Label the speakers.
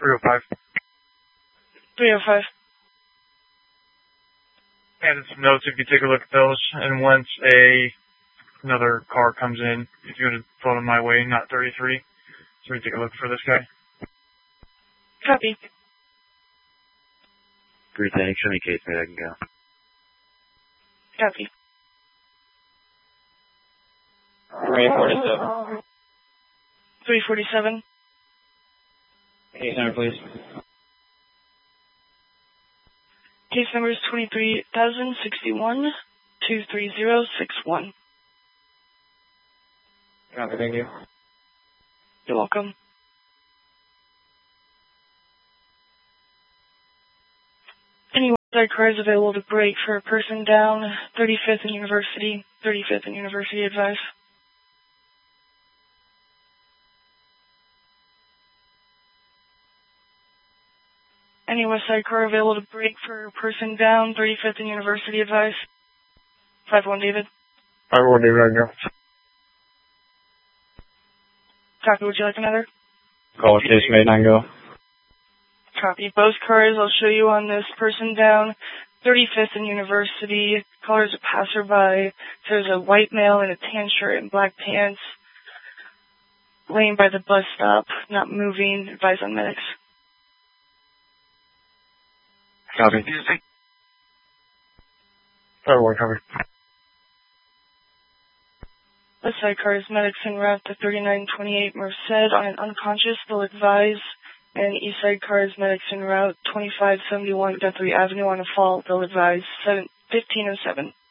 Speaker 1: 305.
Speaker 2: 305.
Speaker 1: And some notes if you take a look at those. And once another car comes in, if you want to float them my way, not 33. So we take a look for this guy.
Speaker 2: Copy.
Speaker 3: 310, show me case, mate, I can go.
Speaker 2: Copy.
Speaker 4: 347.
Speaker 2: 347.
Speaker 4: Case number, please.
Speaker 2: Case number is 23,061 23061.
Speaker 4: Copy, thank you.
Speaker 2: You're welcome. Any side cars available to break for a person down, 35th and University, 35th and University advice. Any west side car available to break for a person down, 35th and University advice. 5-1 David.
Speaker 1: 5-1 David, I can go.
Speaker 2: Copy, would you like another?
Speaker 4: Call case made, I can go.
Speaker 2: Copy. Both cars I'll show you on this person down, 35th and University. Caller's a passerby. There's a white male in a tan shirt and black pants laying by the bus stop, not moving. Advise on medics.
Speaker 1: Copy. 5-1, copy.
Speaker 2: West side cars, medics en route to 3928 Merced on an unconscious, they'll advise. And east side cars, medics en route 2571 Guthrie Avenue on a fall, they'll advise 1507.